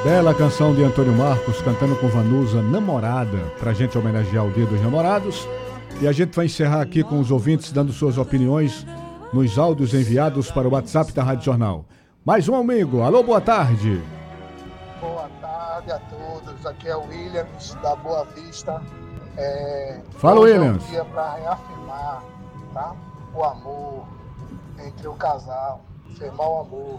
Bela canção de Antônio Marcos cantando com Vanusa, Namorada, pra gente homenagear o Dia dos Namorados. E a gente vai encerrar aqui com os ouvintes dando suas opiniões nos áudios enviados para o WhatsApp da Rádio Jornal. Mais um amigo, alô, boa tarde. Boa tarde a todos, aqui é o Williams da Boa Vista. Fala, Williams. É um dia para reafirmar, tá? O amor entre o casal, firmar o amor.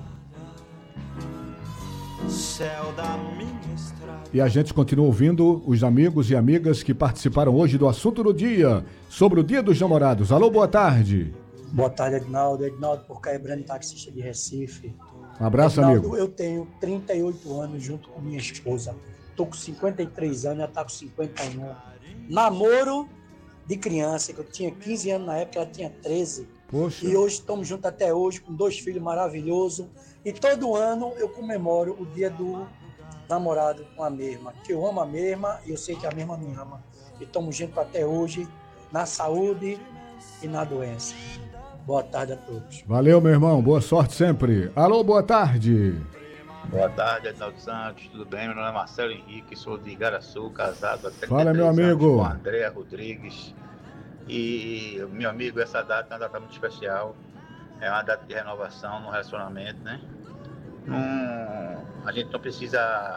Céu da minha estrada. E a gente continua ouvindo os amigos e amigas que participaram hoje do assunto do dia, sobre o Dia dos Namorados. Alô, boa tarde. Boa tarde, Edinaldo. Edinaldo Porcaíbrani, taxista de Recife. Um abraço, Edinaldo, amigo. Eu tenho 38 anos junto com minha esposa. Tô com 53 anos, ela tá com 51. Namoro de criança, que eu tinha 15 anos na época, ela tinha 13. Poxa. E hoje estamos juntos até hoje, com 2 filhos maravilhosos. E todo ano eu comemoro o dia do namorado com a mesma. Que eu amo a mesma e eu sei que a mesma me ama. E estamos juntos até hoje, na saúde e na doença. Boa tarde a todos. Valeu, meu irmão. Boa sorte sempre. Alô, boa tarde. Boa tarde, Edinaldo Santos. Tudo bem? Meu nome é Marcelo Henrique, sou de Igaraçu, casado há 33 Fala, meu anos amigo. com a Andréa Rodrigues. E, meu amigo, essa data é uma data muito especial. É uma data de renovação no relacionamento, né? A gente não precisa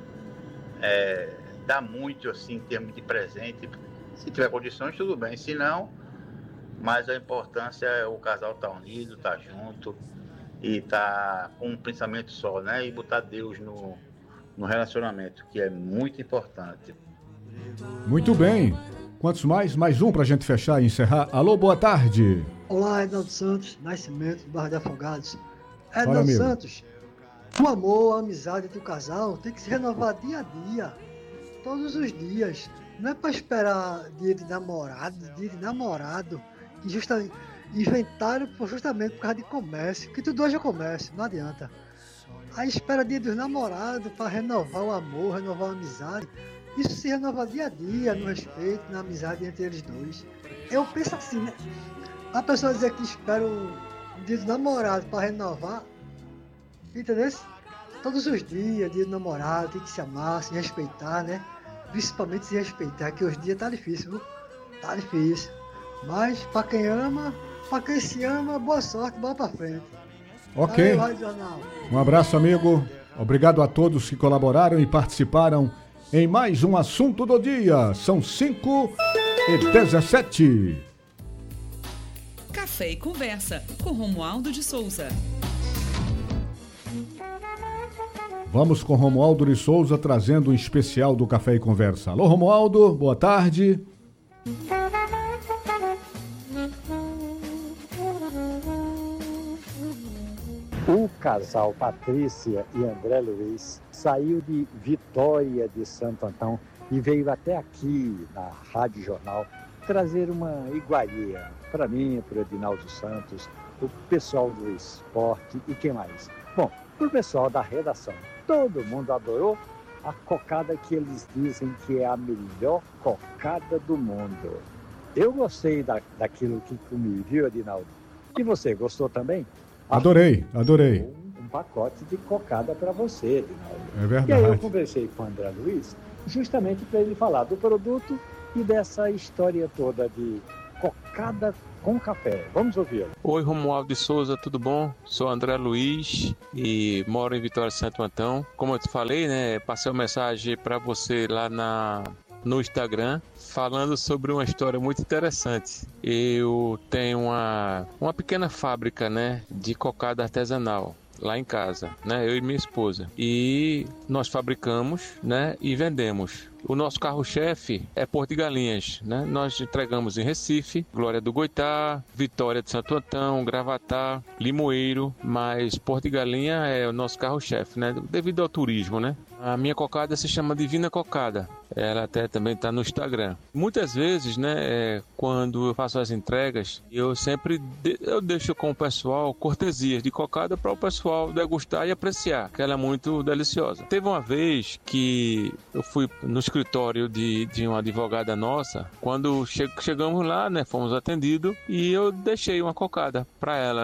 dar muito, assim, em termos de presente. Se tiver condições, tudo bem. Se não, mas a importância é o casal estar unido, estar junto e estar com um pensamento só, né? E botar Deus no relacionamento, que é muito importante. Muito bem. Quantos mais? Mais um pra gente fechar e encerrar. Alô, boa tarde. Olá, Edinaldo Santos, Nascimento, Barra de Afogados. Fala, Edinaldo amigo. Santos, o amor, a amizade entre o casal tem que se renovar dia a dia, todos os dias. Não é para esperar dia de namorado, que justamente inventaram justamente por causa de comércio, que tudo hoje é comércio, não adianta. Aí espera dia dos namorados para renovar o amor, renovar a amizade. Isso se renova dia a dia, no respeito, na amizade entre eles dois. Eu penso assim, né? A pessoa dizer que espera o dia do namorado para renovar, entendeu? Todos os dias, dia do namorado, tem que se amar, se respeitar, né? Principalmente se respeitar, que hoje em dia tá difícil, viu? Tá difícil. Mas para quem ama, para quem se ama, boa sorte, bola para frente. Ok. Valeu, Rádio Jornal. Um abraço, amigo. Obrigado a todos que colaboraram e participaram em mais um assunto do dia. São 5h17. Café e Conversa, com Romualdo de Souza. Vamos com Romualdo de Souza trazendo um especial do Café e Conversa. Alô, Romualdo, boa tarde. O casal Patrícia e André Luiz saiu de Vitória de Santo Antão e veio até aqui na Rádio Jornal trazer uma iguaria para mim, para o Edinaldo Santos, o pessoal do esporte e quem mais? Bom, para o pessoal da redação. Todo mundo adorou a cocada que eles dizem que é a melhor cocada do mundo. Eu gostei daquilo que comi, viu, Edinaldo? E você, gostou também? Adorei. Um pacote de cocada para você, Edinaldo. É verdade. E aí eu conversei com o André Luiz justamente para ele falar do produto e dessa história toda de cocada com café. Vamos ouvi-lo. Oi, Romualdo de Souza, tudo bom? Sou André Luiz e moro em Vitória de Santo Antão. Como eu te falei, né, passei uma mensagem para você lá no Instagram falando sobre uma história muito interessante. Eu tenho uma pequena fábrica, né, de cocada artesanal lá em casa, né, eu e minha esposa. E nós fabricamos, né, e vendemos. O nosso carro-chefe é Porto de Galinhas, né? Nós entregamos em Recife, Glória do Goitá, Vitória de Santo Antão, Gravatá, Limoeiro, mas Porto de Galinha é o nosso carro-chefe, né? Devido ao turismo, né? A minha cocada se chama Divina Cocada. Ela até também está no Instagram. Muitas vezes, né, quando eu faço as entregas, eu sempre deixo com o pessoal cortesias de cocada para o pessoal degustar e apreciar, que ela é muito deliciosa. Teve uma vez que eu fui no escritório de uma advogada nossa, quando chegamos lá, né, fomos atendidos e eu deixei uma cocada para ela, né?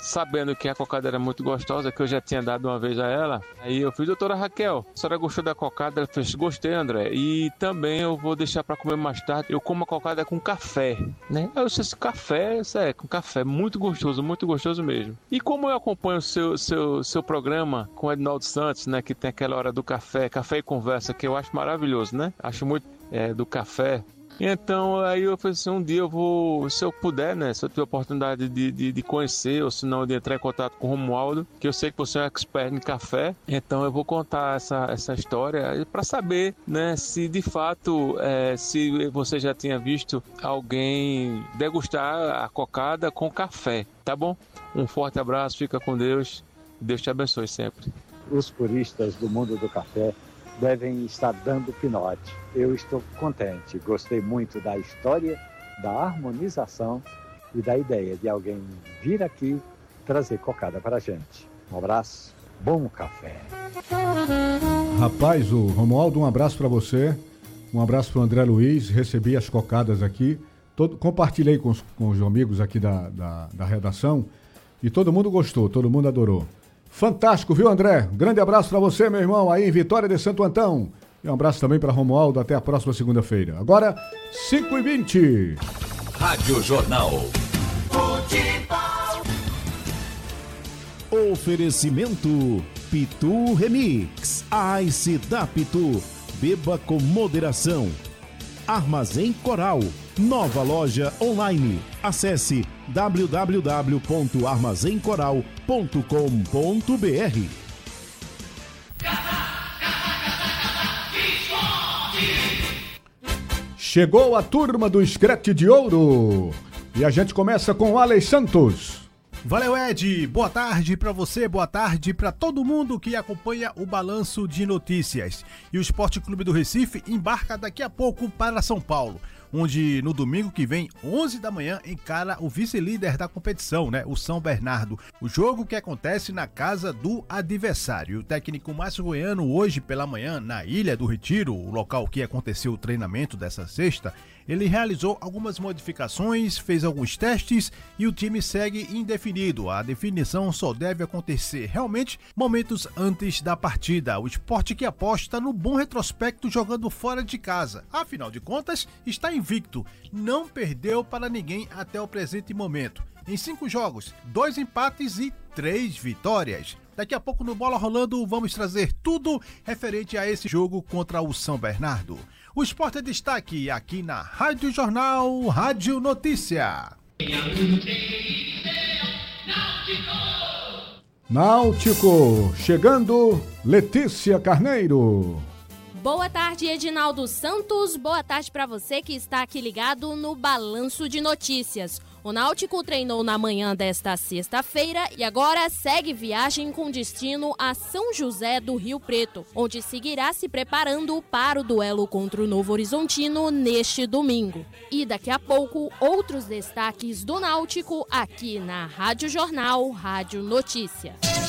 sabendo que a cocada era muito gostosa, que eu já tinha dado uma vez a ela. Aí eu fiz, doutora Raquel, a senhora gostou da cocada? Ela fez, gostei, André. E também eu vou deixar para comer mais tarde. Eu como a cocada com café, né? Aí eu disse, café, com café, muito gostoso mesmo. E como eu acompanho o seu programa com o Edinaldo Santos, né? Que tem aquela hora do café e conversa, que eu acho maravilhoso, né? Acho muito do café. Então, aí eu falei assim, um dia eu vou, se eu puder, né, se eu tiver a oportunidade de conhecer, ou se não, de entrar em contato com o Romualdo, que eu sei que você é um expert em café, então eu vou contar essa história para saber, né, se de fato, se você já tinha visto alguém degustar a cocada com café, tá bom? Um forte abraço, fica com Deus, Deus te abençoe sempre. Os puristas do mundo do café devem estar dando pinote. Eu estou contente, gostei muito da história, da harmonização e da ideia de alguém vir aqui trazer cocada para a gente. Um abraço, bom café. Rapaz, o Romualdo, um abraço para você, um abraço para o André Luiz, recebi as cocadas aqui, compartilhei com os amigos aqui da redação e todo mundo gostou, todo mundo adorou. Fantástico, viu, André? Grande abraço para você, meu irmão, aí em Vitória de Santo Antão. E um abraço também para Romualdo, até a próxima segunda-feira. Agora, 5h20. Rádio Jornal. Oferecimento Pitu Remix. Ice da Pitu. Beba com moderação. Armazém Coral. Nova loja online. Acesse www.armazencoral.com.br. Chegou a turma do Scratch de Ouro. E a gente começa com o Alex Santos. Valeu, Ed. Boa tarde para você, boa tarde para todo mundo que acompanha o Balanço de Notícias. E o Esporte Clube do Recife embarca daqui a pouco para São Paulo, onde no domingo que vem, 11 da manhã, encara o vice-líder da competição, né, o São Bernardo. O jogo que acontece na casa do adversário. O técnico Márcio Goiano, hoje pela manhã, na Ilha do Retiro, o local que aconteceu o treinamento dessa sexta, ele realizou algumas modificações, fez alguns testes e o time segue indefinido. A definição só deve acontecer realmente momentos antes da partida. O Sport que aposta no bom retrospecto jogando fora de casa. Afinal de contas, está invicto. Não perdeu para ninguém até o presente momento. Em 5 jogos, 2 empates e 3 vitórias. Daqui a pouco no Bola Rolando vamos trazer tudo referente a esse jogo contra o São Bernardo. O Sport é destaque aqui na Rádio Jornal, Rádio Notícia. Náutico, chegando, Letícia Carneiro. Boa tarde, Edinaldo Santos. Boa tarde para você que está aqui ligado no Balanço de Notícias. O Náutico treinou na manhã desta sexta-feira e agora segue viagem com destino a São José do Rio Preto, onde seguirá se preparando para o duelo contra o Novo Horizontino neste domingo. E daqui a pouco, outros destaques do Náutico aqui na Rádio Jornal, Rádio Notícia.